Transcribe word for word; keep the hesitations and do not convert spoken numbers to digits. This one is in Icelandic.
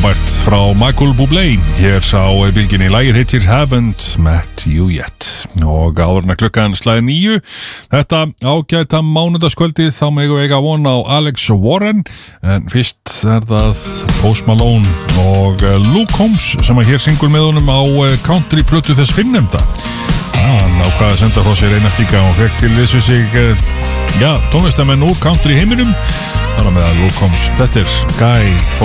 Frábært frá Michael Bublé. Hér sá bylginni lagið heitir Haven't Met You Yet. Og áðurna klukkan slæði níu. Þetta ágæta mánudagskvöldið, þá megum við eiga von á Alex Warren. En fyrst er það Post Malone og Luke Combs sem að hér syngur með honum á country plötu þess fyrrnefnda. Hann ákvaði að senda frá sér einast líka og fekk til þessu sig já, tónlistamenn úr country heiminum. Þar á meðal Luke Combs. Þetta er Guy